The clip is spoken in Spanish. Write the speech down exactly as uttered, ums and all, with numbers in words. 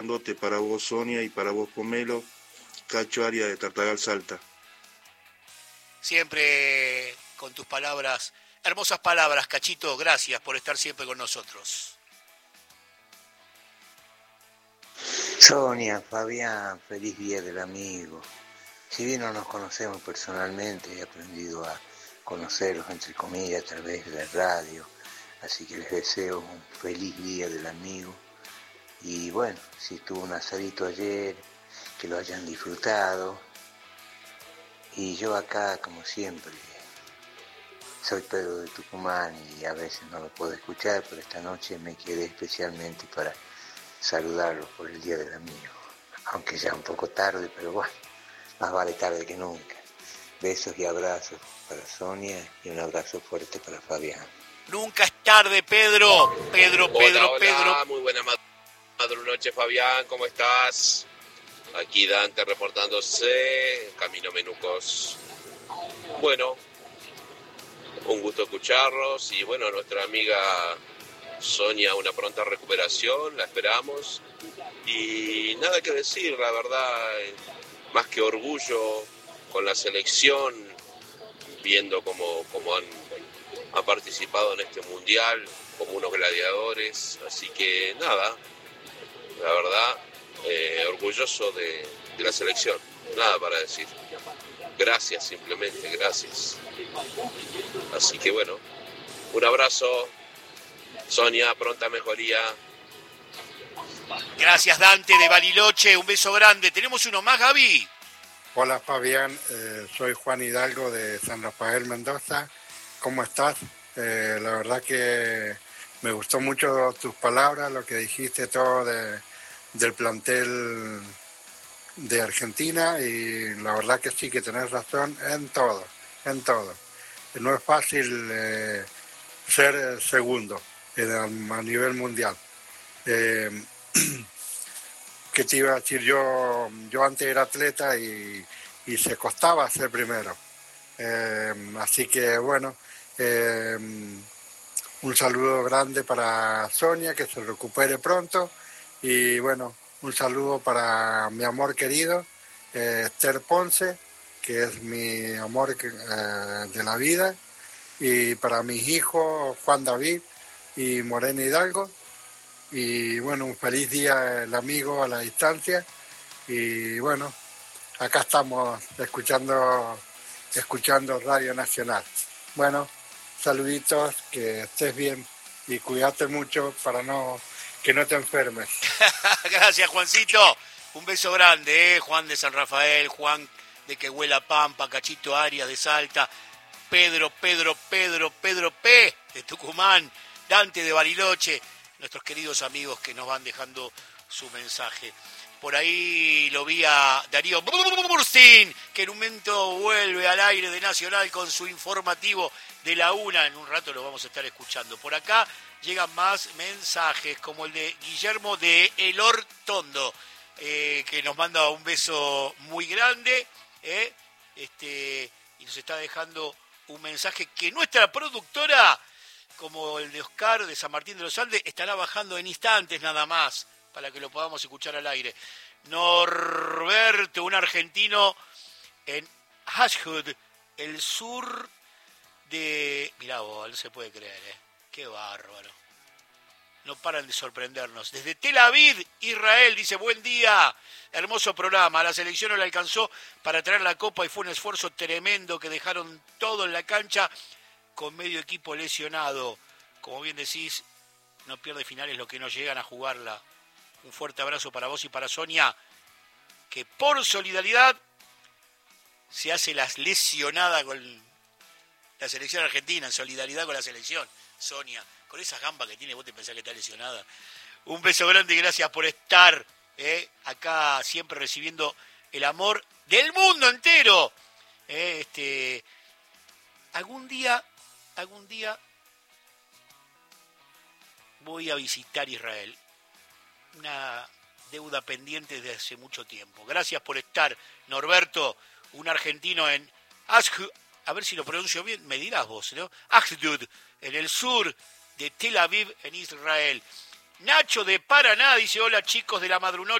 Lote para vos, Sonia, y para vos, Pomelo. Cacho Arias de Tartagal, Salta. Siempre con tus palabras, hermosas palabras, Cachito, gracias por estar siempre con nosotros. Sonia, Fabián, feliz día del amigo. Si bien no nos conocemos personalmente, he aprendido a conocerlos, entre comillas, a través de la radio. Así que les deseo un feliz día del amigo. Y bueno, si tuvo un asadito ayer, que lo hayan disfrutado. Y yo acá, como siempre, soy Pedro de Tucumán y a veces no lo puedo escuchar, pero esta noche me quedé especialmente para saludarlos por el Día del Amigo. Aunque ya un poco tarde, pero bueno, más vale tarde que nunca. Besos y abrazos para Sonia y un abrazo fuerte para Fabián. Nunca es tarde, Pedro. Pedro, Pedro, hola, Pedro. Hola, muy buena madrunoche, Fabián, ¿cómo estás? Aquí Dante reportándose, Camino Menucos. Bueno, un gusto escucharlos y bueno, nuestra amiga Sonia, una pronta recuperación, la esperamos. Y nada que decir, la verdad, más que orgullo con la selección, viendo cómo, cómo han, han participado en este mundial como unos gladiadores. Así que nada, la verdad, eh, orgulloso de, de la selección, nada para decir. Gracias, simplemente, gracias. Así que bueno, un abrazo, Sonia, pronta mejoría. Gracias, Dante de Bariloche, un beso grande. ¿Tenemos uno más, Gaby? Hola, Fabián, eh, soy Juan Hidalgo de San Rafael, Mendoza. ¿Cómo estás? Eh, la verdad que me gustó mucho tus palabras, lo que dijiste todo de, del plantel de Argentina, y la verdad que sí, que tenés razón en todo, en todo. No es fácil eh, ser segundo en, a nivel mundial. Eh, ¿Qué te iba a decir? Yo, yo antes era atleta y, y se costaba ser primero. Eh, así que bueno, eh, un saludo grande para Sonia, que se recupere pronto. Y bueno, un saludo para mi amor querido, eh, Esther Ponce, que es mi amor que, eh, de la vida. Y para mis hijos, Juan David y Morena Hidalgo. Y bueno, un feliz día el amigo a la distancia. Y bueno, acá estamos escuchando, escuchando Radio Nacional. Bueno, saluditos, que estés bien y cuídate mucho para no que no te enfermes. Gracias, Juancito. Un beso grande, ¿eh? Juan de San Rafael, Juan de Quehuela Pampa, Cachito Arias de Salta, Pedro, Pedro, Pedro, Pedro P. de Tucumán, Dante de Bariloche, nuestros queridos amigos que nos van dejando su mensaje. Por ahí lo vi a Darío Burstin, que en un momento vuelve al aire de Nacional con su informativo de la una. En un rato lo vamos a estar escuchando. Por acá llegan más mensajes, como el de Guillermo de El Hortondo, eh, que nos manda un beso muy grande, eh, este, y nos está dejando un mensaje que nuestra productora, como el de Oscar de San Martín de los Andes, estará bajando en instantes nada más, para que lo podamos escuchar al aire. Norberto, un argentino en Ashwood, el sur de... Mirá vos, no se puede creer, ¿eh? Qué bárbaro. No paran de sorprendernos. Desde Tel Aviv, Israel, dice, buen día, hermoso programa. La selección no le alcanzó para traer la copa y fue un esfuerzo tremendo que dejaron todo en la cancha con medio equipo lesionado. Como bien decís, no pierde finales los que no llegan a jugarla. Un fuerte abrazo para vos y para Sonia, que por solidaridad se hace las lesionada con la selección argentina, en solidaridad con la selección. Sonia, con esas gambas que tiene, vos te pensás que está lesionada. Un beso grande y gracias por estar eh, acá siempre recibiendo el amor del mundo entero. Eh, este, algún día, algún día voy a visitar Israel. Una deuda pendiente desde hace mucho tiempo. Gracias por estar, Norberto, un argentino en Ashwood, a ver si lo pronuncio bien, me dirás vos, ¿no? Ashdod, en el sur de Tel Aviv, en Israel. Nacho de Paraná dice, hola chicos de la madrunoche.